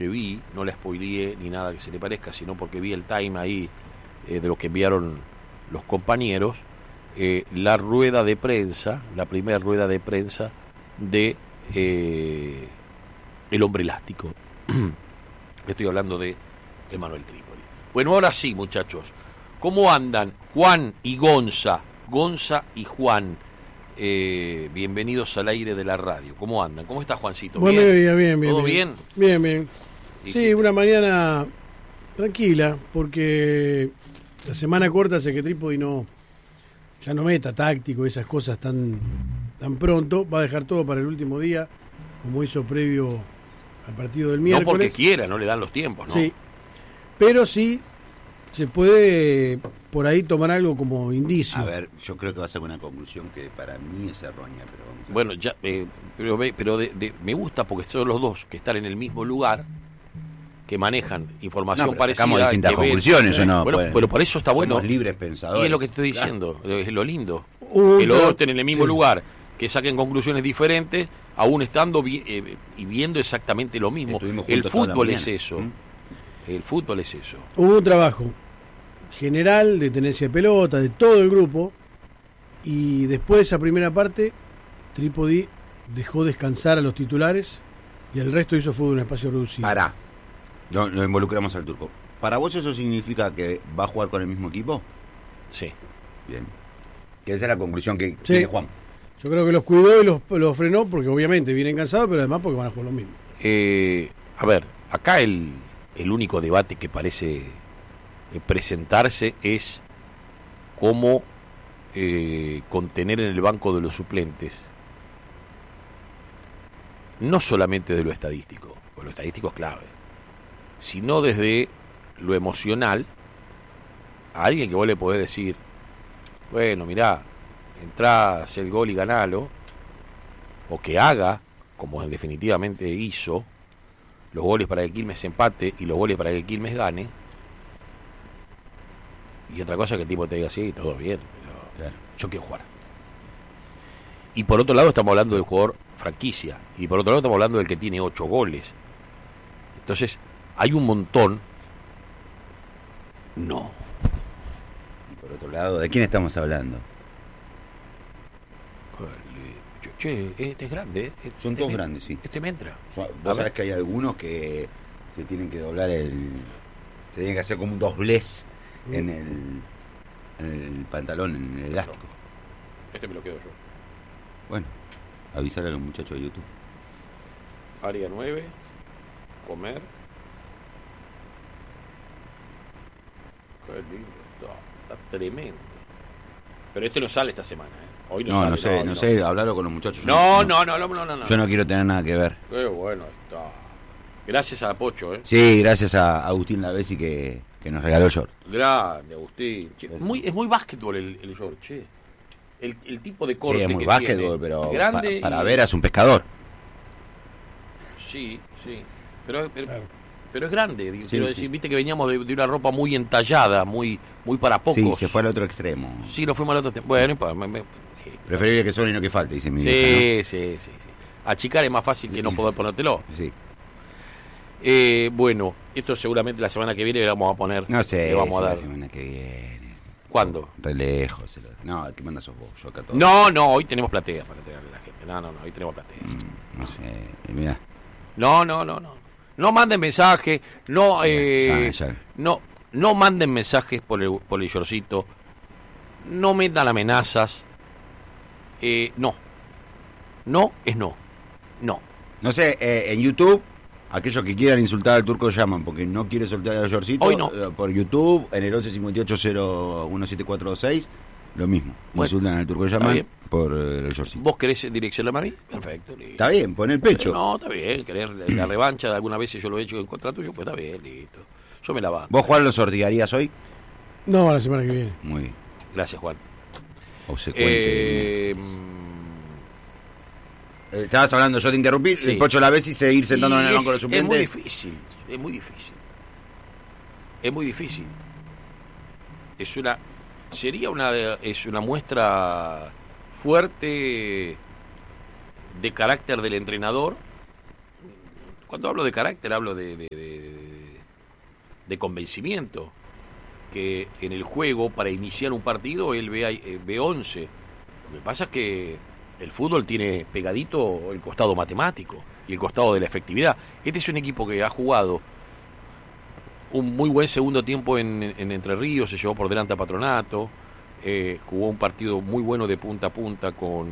porque vi, no la spoileé ni nada que se le parezca, sino porque vi el time ahí de lo que enviaron los compañeros, la rueda de prensa, la primera rueda de prensa de El Hombre Elástico. Estoy hablando de Emanuel Trípoli. Bueno, ahora sí, muchachos, ¿cómo andan Juan y Gonza y Juan? Bienvenidos al aire de la radio. ¿Cómo andan? ¿Cómo está Juancito? Bueno, bien. ¿Todo bien? Bien. Sí, Sí, una mañana tranquila, porque la semana corta hace que Trípodi ya no meta táctico, esas cosas tan pronto. Va a dejar todo para el último día, como hizo previo al partido del miércoles. No porque quiera, no le dan los tiempos, ¿no? Sí, pero sí se puede por ahí tomar algo como indicio. A ver, yo creo que va a ser una conclusión que para mí es errónea, pero vamos a ver. Bueno, ya, pero me gusta porque son los dos que están en el mismo lugar, que manejan información pero parecida. sacamos distintas que ven. conclusiones, ¿o no? Bueno, Pues, pero por eso está bueno. somos libres pensadores. Y es lo que te estoy diciendo, es lo lindo. Un Que los dos tra- estén en el mismo sí. lugar, que saquen conclusiones diferentes, aún estando y viendo exactamente lo mismo. Estuvimos El juntos toda la fútbol es mañana. eso. El fútbol es eso. Hubo un trabajo general de tenencia de pelota, de todo el grupo, y después de esa primera parte, Trípodi dejó descansar a los titulares y el resto hizo fútbol en un espacio reducido. Pará, lo involucramos al turco. ¿Para vos eso significa que va a jugar con el mismo equipo? Sí. Bien. Que esa es la conclusión que Sí. tiene Juan. Yo creo que los cuidó y los frenó porque obviamente vienen cansados, pero además porque van a jugar lo mismo. A ver, acá el único debate que parece presentarse es cómo contener en el banco de los suplentes, no solamente de lo estadístico, porque lo estadístico es clave, sino desde lo emocional, a alguien que vos le podés decir, bueno, mirá, entrá, hace el gol y ganalo, o que haga, como definitivamente hizo, los goles para que Quilmes empate y los goles para que Quilmes gane. Y otra cosa que el tipo te diga, sí, todo bien, pero Claro. yo quiero jugar. Y por otro lado estamos hablando del jugador franquicia, y por otro lado estamos hablando del que tiene 8 goles. Entonces, hay un montón. No. Y por otro lado, ¿de quién estamos hablando? Che, este es grande. Son todos grandes, sí. Este me entra. Vos A sabés ver. que hay algunos que se tienen que doblar se tienen que hacer como un doblez en el pantalón, en el elástico. Este me lo quedo yo. Bueno, avisar a los muchachos de YouTube. Área 9, comer. Qué lindo está tremendo. Pero este no sale esta semana, ¿eh? Hoy no sale. No sé, hablarlo con los muchachos. No. Yo no quiero tener nada que ver. Qué bueno está. Gracias a Pocho, ¿eh? Sí, gracias a Agustín Lavesi que nos regaló el short. Grande, Agustín. Che, es muy básquetbol el short, che. El tipo de corte Sí, es muy que básquetbol, tiene. pero Grande para y- ver es un pescador. Sí. Pero Claro. es grande. Sí, Quiero sí. decir, viste que veníamos de una ropa muy entallada, muy para pocos. Sí, se fue al otro extremo. Sí, nos fuimos al otro tiempo. Bueno, Preferible que sobre y no que falte, dice mi vieja, sí. Achicar es más fácil que no poder ponértelo. ¿no? Sí. Bueno, esto seguramente la semana que viene le vamos a poner. No sé, le vamos a si dar. la semana que viene. ¿Cuándo? Re lejos. No, el que manda sos vos, yo acá todo. No, hoy tenemos platea para entregarle a la gente. No, hoy tenemos platea. No sé, mirá. No. No manden mensajes, no, Ya. no manden mensajes por el shortcito, no metan amenazas, no es no. No sé, en YouTube, aquellos que quieran insultar al turco llaman, porque no quiere soltar al shortcito. Hoy no. Por YouTube, en el 1158-01746, lo mismo. Bueno, Insultan al turco está llaman bien. por el shortcito. ¿Vos querés direccionarme a mí? Perfecto, listo. Está bien, pon el pecho. No, está bien, querés la revancha de alguna vez yo lo he hecho en contra tuyo, pues está bien, listo. Yo me la banco. ¿Vos, Juan, lo sortearías hoy? No, la semana que viene. Muy bien. Gracias, Juan. Obsecuente. Estabas hablando, yo te interrumpí, Sí. el Pocho Lavesi seguir sentándolo en el banco de los Es muy suplentes. difícil, es muy difícil. Es una muestra fuerte de carácter del entrenador Cuando hablo de carácter, hablo de convencimiento. Que en el juego, para iniciar un partido, él ve 11. Lo que pasa es que el fútbol tiene pegadito el costado matemático y el costado de la efectividad. Este es un equipo que ha jugado un muy buen segundo tiempo en Entre Ríos, se llevó por delante a Patronato, jugó un partido muy bueno de punta a punta con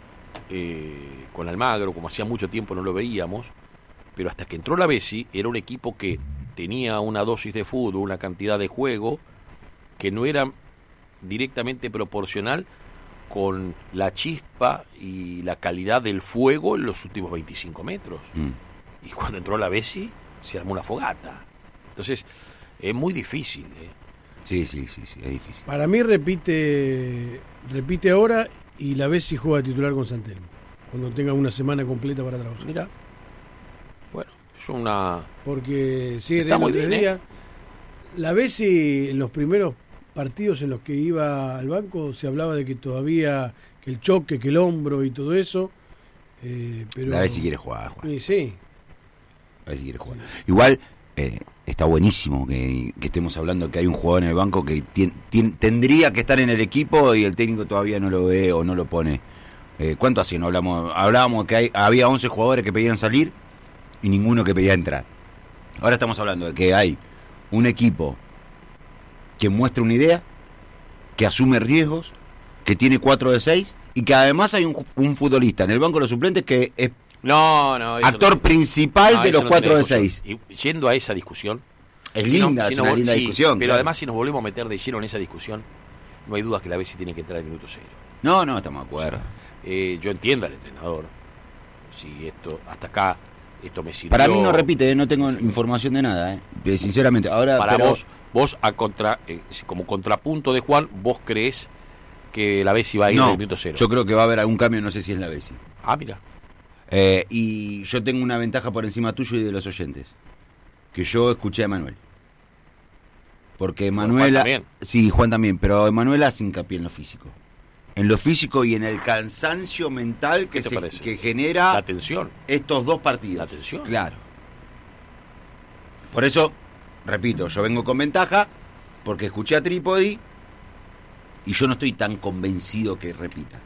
Almagro, como hacía mucho tiempo no lo veíamos, pero hasta que entró la Bessi era un equipo que tenía una dosis de fútbol, una cantidad de juego que no era directamente proporcional con la chispa y la calidad del fuego en los últimos 25 metros. Y cuando entró la Bessi se armó una fogata. Entonces es muy difícil. Sí, es difícil. Para mí repite ahora y la Bessi juega titular con San Telmo, cuando tenga una semana completa para trabajar. Mira, bueno, es una... Porque sigue Está muy teniendo bien, 3 días. La Bessi en los primeros partidos en los que iba al banco se hablaba de que todavía, que el choque, que el hombro y todo eso, pero... A ver si quiere jugar, Juan. Sí. A ver si quiere jugar. Igual, está buenísimo que estemos hablando que hay un jugador en el banco que tendría que estar en el equipo y el técnico todavía no lo ve o no lo pone. ¿Cuánto hace? No hablábamos que había 11 jugadores que pedían salir y ninguno que pedía entrar. Ahora estamos hablando de que hay un equipo que muestra una idea, que asume riesgos, que tiene 4 de 6 y que además hay un futbolista en el banco de los suplentes que es actor principal de los 4 de 6. Y yendo a esa discusión, es linda discusión. Pero además, si nos volvemos a meter de lleno en esa discusión, no hay duda que la Bessi tiene que entrar al minuto 0. No, estamos de acuerdo. O sea, yo entiendo al entrenador. Si esto, hasta acá, esto me sirvió. Para mí no repite, no tengo información de nada, sinceramente. Ahora, para vos como contrapunto de Juan, vos creés que la Bessi va a ir al minuto 0. Yo creo que va a haber algún cambio, no sé si es la Bessi. Mira. Y yo tengo una ventaja por encima tuyo y de los oyentes, que yo escuché a Manuel. Porque Manuela... Juan también. Sí, Juan también, pero Manuela hace hincapié en lo físico. En lo físico y en el cansancio mental que genera la tensión. Estos dos partidos. La tensión. Claro. Por eso, repito, yo vengo con ventaja, porque escuché a Trípodi y yo no estoy tan convencido que repita.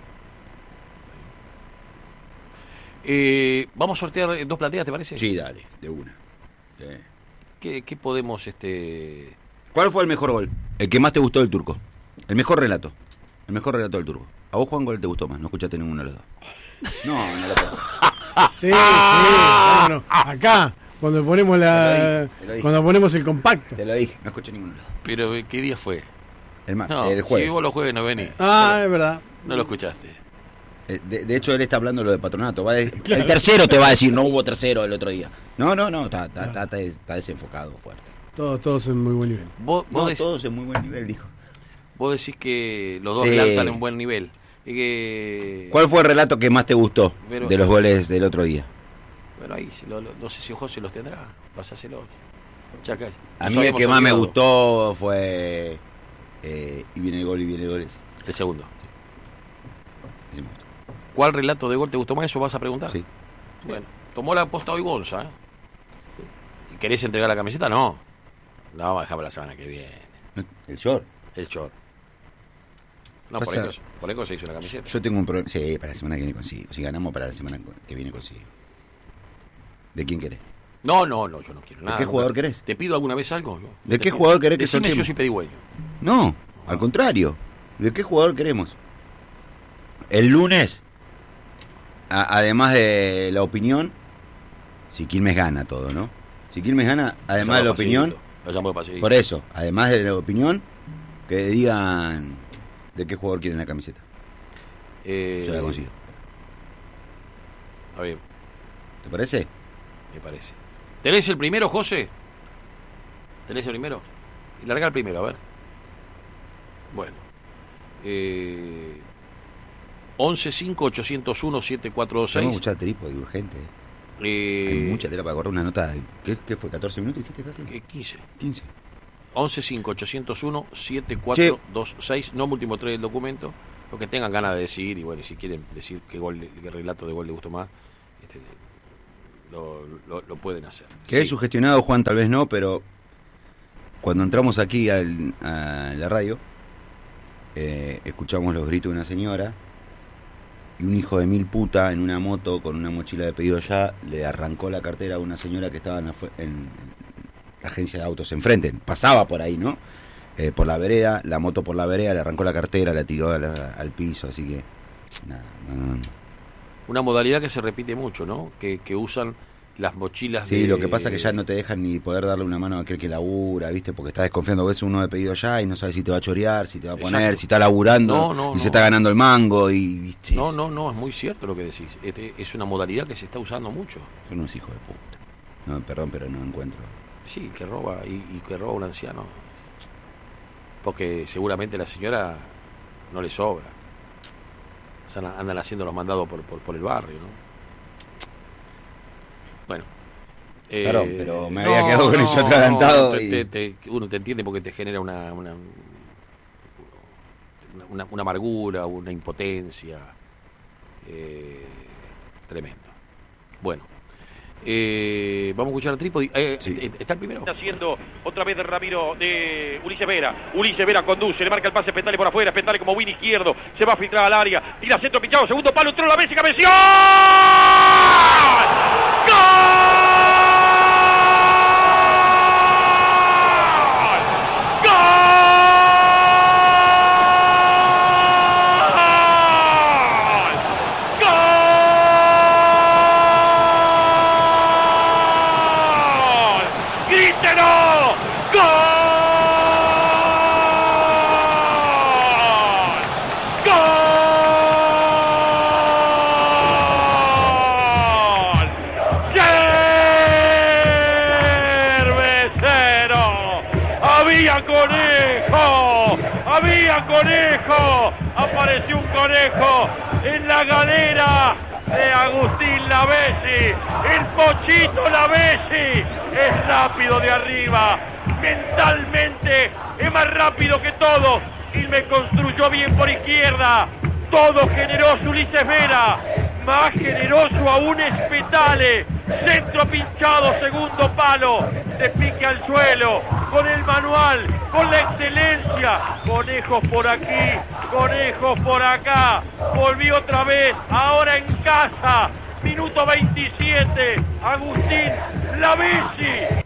Vamos a sortear 2 plateas, ¿te parece? Sí, dale, de una. Sí. ¿Qué podemos ¿Cuál fue el mejor gol? El que más te gustó del Turco. El mejor relato. El mejor relato del Turco. ¿A vos, Juan, cuál te gustó más? No escuchaste ninguno de los dos. No lo puedo. Sí. Bueno, acá, cuando ponemos Te lo dije. cuando ponemos el compacto. Te lo dije, no escuché ninguno de los dos. Pero, ¿qué día fue? El El jueves. Si vos los jueves no venís. Es verdad. No lo escuchaste. De hecho, él está hablando lo de Patronato. El tercero te va a decir, no hubo tercero el otro día. No, está desenfocado fuerte. Todos en muy buen nivel. Todos en muy buen nivel, dijo. Vos decís que los dos relatan en buen nivel. ¿Cuál fue el relato que más te gustó de los goles del otro día? Bueno, ahí no sé si José los tendrá. Pasáselos. A mí el que más me gustó fue y viene el gol ese. El segundo. Sí. ¿Cuál relato de gol te gustó más? ¿Eso vas a preguntar? Sí. Bueno, tomó la posta hoy Gonza. ¿Y querés entregar la camiseta? No. La vamos a dejar para la semana que viene. ¿El short? El short. No, por eso se hizo la camiseta. Yo tengo un problema. Sí, para la semana que viene consigo. Si ganamos para la semana que viene consigo. ¿De quién querés? No, yo no quiero nada. ¿De qué jugador querés? ¿Te pido alguna vez algo? ¿De qué jugador querés que sorteemos? sorteemos? Yo soy pedigüeño. No, al contrario. ¿De qué jugador queremos? El lunes, además de la opinión, si Quilmes gana todo, ¿no? Si Quilmes gana, además de la opinión, por eso, además de la opinión, que digan de qué jugador quieren la camiseta. Yo la consigo. Está bien. ¿Te parece? Me parece. ¿Tenés el primero, José? ¿Tenés el primero? Y larga el primero, a ver. Bueno. 11-5-801-7426. Tengo mucha trípode urgente. Hay mucha tela para correr una nota. ¿Qué fue? ¿14 minutos dijiste casi? 15. 11-5-801-7426. No último 3 del documento. Lo que tengan ganas de decir. Y bueno, si quieren decir qué relato de gol le gustó más, lo pueden hacer. Que es sugestionado, Juan, tal vez no, pero cuando entramos aquí a la radio, escuchamos los gritos de una señora y un hijo de mil puta en una moto con una mochila de pedido ya le arrancó la cartera a una señora que estaba en la agencia de autos enfrente, pasaba por ahí, ¿no? Por la vereda, la moto por la vereda, le arrancó la cartera, la tiró al piso, así que nada, no. Una modalidad que se repite mucho, ¿no? Que usan las mochilas. Sí, lo que pasa es que ya no te dejan ni poder darle una mano a aquel que labura, ¿viste? Porque estás desconfiando, ves uno de pedido ya y no sabes si te va a chorear, si te va a poner, Exacto. si está laburando se está ganando el mango y, ¿viste? No, es muy cierto lo que decís. Es una modalidad que se está usando mucho. Son unos hijos de puta. No, perdón, pero no encuentro. Sí, que roba y que roba un anciano. Porque seguramente la señora no le sobra. O sea, andan haciendo los mandados por el barrio, ¿no? Bueno. Perdón, pero me había quedado con eso atragantado. Uno te entiende porque te genera una amargura, una impotencia. Tremendo. Bueno. Vamos a escuchar a Trípodi. Sí. ¿Está el primero? Está haciendo otra vez de Ramiro, de Ulises Vera. Ulises Vera conduce, le marca el pase Petale por afuera. Petale como win izquierdo. Se va a filtrar al área. Tira centro pinchado. Segundo palo. Entró la Messi. Cabeció. ¡Había conejo! Apareció un conejo en la galera de Agustín Lavesi. El Pochito Lavesi es rápido de arriba. Mentalmente es más rápido que todos y me construyó bien por izquierda. Todo generoso Ulises Vera. Más generoso aún es Petale. Centro pinchado, segundo palo. Se pique al suelo. Con el manual, con la excelencia. Conejos por aquí, conejos por acá. Volvió otra vez, ahora en casa. Minuto 27. Agustín Lavesi.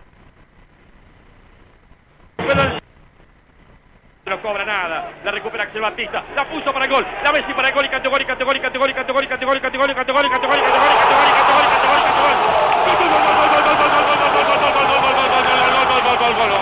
No cobra nada, la recupera Axel Batista, la puso para el gol, la Messi para el gol y cante gol y cante gol y cante gol y cante gol y cante gol y cante gol y cante gol y cante gol y cante gol y cante gol y cante gol y cante gol y cante gol.